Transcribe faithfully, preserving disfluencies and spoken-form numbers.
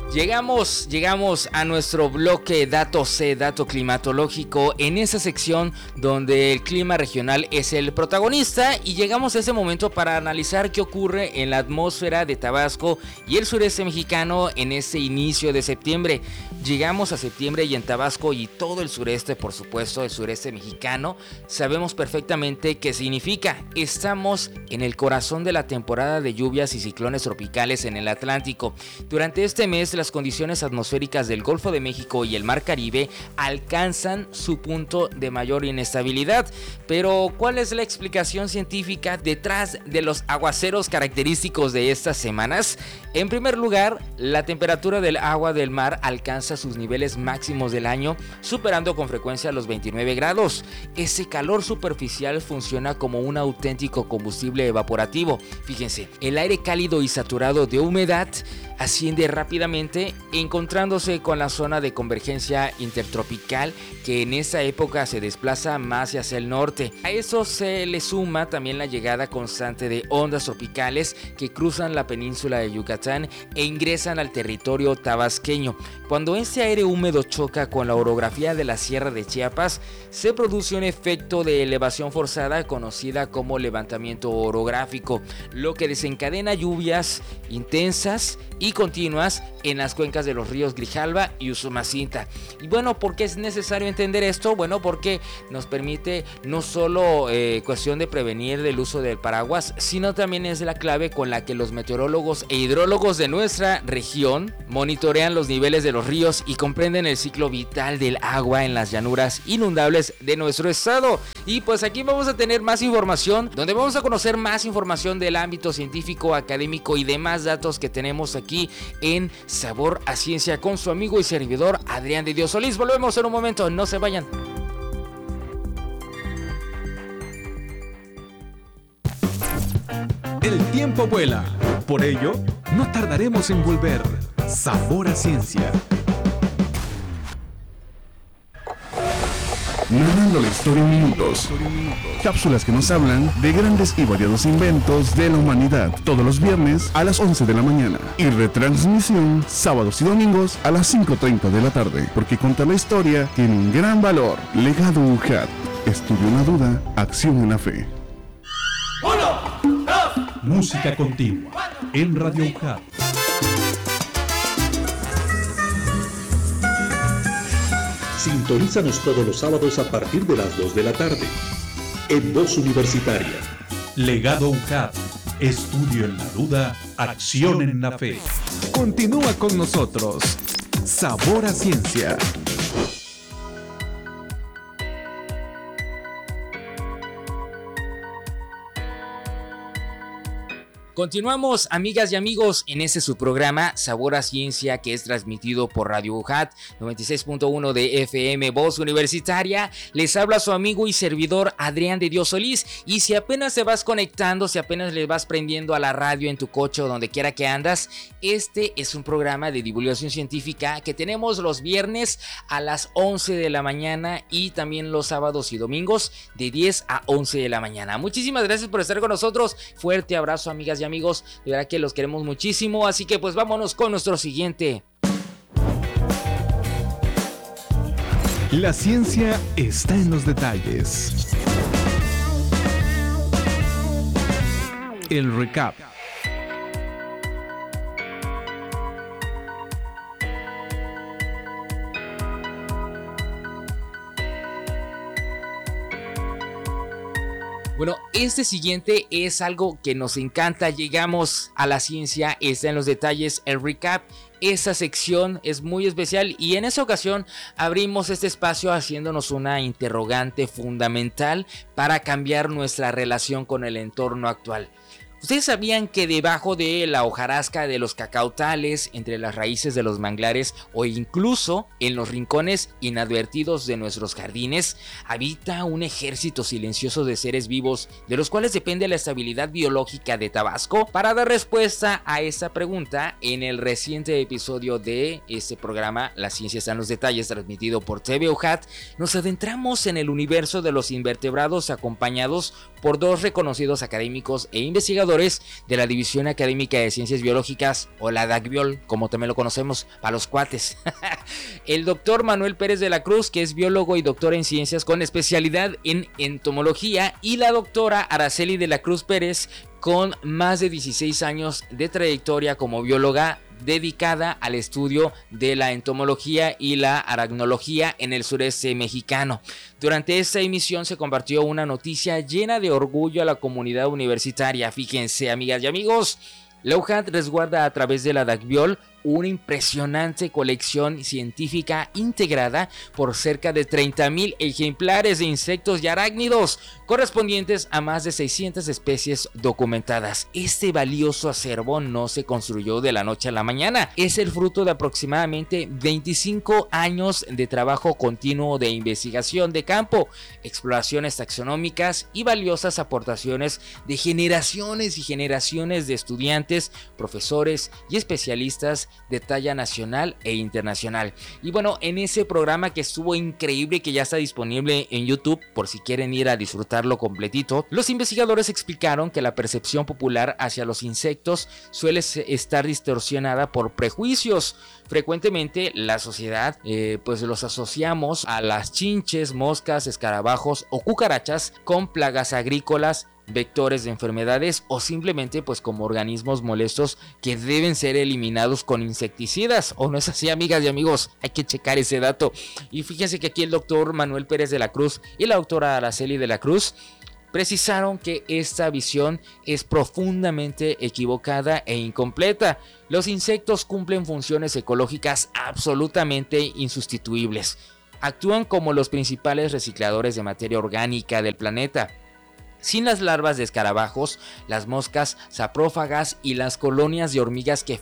Llegamos, llegamos a nuestro bloque Dato C, Dato Climatológico, en esa sección donde el clima regional es el protagonista, y llegamos a ese momento para analizar qué ocurre en la atmósfera de Tabasco y el sureste mexicano en ese inicio de septiembre. Llegamos a septiembre y en Tabasco y todo el sureste, por supuesto, el sureste mexicano, sabemos perfectamente qué significa. Estamos en el corazón de la temporada de lluvias y ciclones tropicales en el Atlántico. Durante este mes, las condiciones atmosféricas del Golfo de México y el Mar Caribe alcanzan su punto de mayor inestabilidad. Pero, ¿cuál es la explicación científica detrás de los aguaceros característicos de estas semanas? En primer lugar, la temperatura del agua del mar alcanza sus niveles máximos del año, superando con frecuencia los veintinueve grados. Ese calor superficial funciona como un auténtico combustible evaporativo. Fíjense, el aire cálido y saturado de humedad asciende rápidamente, encontrándose con la zona de convergencia intertropical, que en esa época se desplaza más hacia el norte. A eso se le suma también la llegada constante de ondas tropicales que cruzan la península de Yucatán e ingresan al territorio tabasqueño. Cuando este aire húmedo choca con la orografía de la Sierra de Chiapas, se produce un efecto de elevación forzada conocida como levantamiento orográfico, lo que desencadena lluvias intensas y continuas en las cuencas de los ríos Grijalva y Usumacinta. Y bueno, ¿por qué es necesario entender esto? Bueno, porque nos permite no solo eh, cuestión de prevenir del uso del paraguas, sino también es la clave con la que los meteorólogos e hidrólogos de nuestra región monitorean los niveles de los ríos y comprenden el ciclo vital del agua en las llanuras inundables de nuestro estado. Y pues aquí vamos a tener más información, donde vamos a conocer más información del ámbito científico, académico y demás datos que tenemos aquí en Sabor a Ciencia con su amigo y servidor Adrián de Dios Solís. Volvemos en un momento, no se vayan. El tiempo vuela, por ello no tardaremos en volver. Sabor a Ciencia. Narrando la historia en minutos. Cápsulas que nos hablan de grandes y variados inventos de la humanidad. Todos los viernes a las once de la mañana. Y retransmisión sábados y domingos a las cinco treinta de la tarde. Porque contar la historia tiene un gran valor. Legado U J A T. Estudio en la duda, acción en la fe. Uno, dos. Música continua en Radio U J A T. Sintonízanos todos los sábados a partir de las dos de la tarde. En Voz Universitaria. Legado U J A T. Estudio en la duda, acción en la fe. Continúa con nosotros. Sabor a Ciencia. Continuamos, amigas y amigos, en este su programa Sabor a Ciencia, que es transmitido por Radio U J A T noventa y seis punto uno de F M, Voz Universitaria. Les habla su amigo y servidor Adrián de Dios Solís. Y si apenas te vas conectando, si apenas le vas prendiendo a la radio en tu coche o donde quiera que andas, este es un programa de divulgación científica que tenemos los viernes a las once de la mañana y también los sábados y domingos de diez a once de la mañana. Muchísimas gracias por estar con nosotros. Fuerte abrazo, amigas y amigos, de verdad que los queremos muchísimo, así que pues vámonos con nuestro siguiente. La ciencia está en los detalles. El recap. Bueno, este siguiente es algo que nos encanta. Llegamos a la ciencia, está en los detalles, el recap. Esa sección es muy especial y en esa ocasión abrimos este espacio haciéndonos una interrogante fundamental para cambiar nuestra relación con el entorno actual. ¿Ustedes sabían que debajo de la hojarasca de los cacautales, entre las raíces de los manglares o incluso en los rincones inadvertidos de nuestros jardines habita un ejército silencioso de seres vivos de los cuales depende la estabilidad biológica de Tabasco? Para dar respuesta a esa pregunta, en el reciente episodio de este programa La Ciencia está en los detalles, transmitido por T V U J A T, nos adentramos en el universo de los invertebrados acompañados por dos reconocidos académicos e investigadores investigadores de la División Académica de Ciencias Biológicas, o la DACBiol, como también lo conocemos, para los cuates. El doctor Manuel Pérez de la Cruz, que es biólogo y doctor en ciencias con especialidad en entomología, y la doctora Araceli de la Cruz Pérez, con más de dieciséis años de trayectoria como bióloga dedicada al estudio de la entomología y la aracnología en el sureste mexicano. Durante esta emisión se compartió una noticia llena de orgullo a la comunidad universitaria. Fíjense, amigas y amigos, la U J A T resguarda a través de la DACBiol una impresionante colección científica integrada por cerca de treinta mil ejemplares de insectos y arácnidos, correspondientes a más de seiscientas especies documentadas. Este valioso acervo no se construyó de la noche a la mañana, es el fruto de aproximadamente veinticinco años de trabajo continuo de investigación de campo, exploraciones taxonómicas y valiosas aportaciones de generaciones y generaciones de estudiantes, profesores y especialistas de talla nacional e internacional. Y bueno, en ese programa que estuvo increíble, que ya está disponible en YouTube por si quieren ir a disfrutarlo completito, los investigadores explicaron que la percepción popular hacia los insectos suele estar distorsionada por prejuicios. Frecuentemente la sociedad eh, pues los asociamos a las chinches, moscas, escarabajos o cucarachas con plagas agrícolas, vectores de enfermedades o simplemente pues como organismos molestos que deben ser eliminados con insecticidas. ¿O no es así, amigas y amigos? Hay que checar ese dato. Y fíjense que aquí el doctor Manuel Pérez de la Cruz y la doctora Araceli de la Cruz precisaron que esta visión es profundamente equivocada e incompleta. Los insectos cumplen funciones ecológicas absolutamente insustituibles. Actúan como los principales recicladores de materia orgánica del planeta. Sin las larvas de escarabajos, las moscas saprófagas y las colonias de hormigas que